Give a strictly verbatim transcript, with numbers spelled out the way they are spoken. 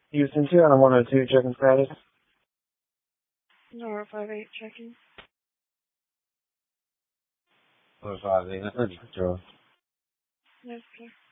Houston two on one oh two, checking status. Nora five eight checking. Nora five eight, under control. Yes, sir.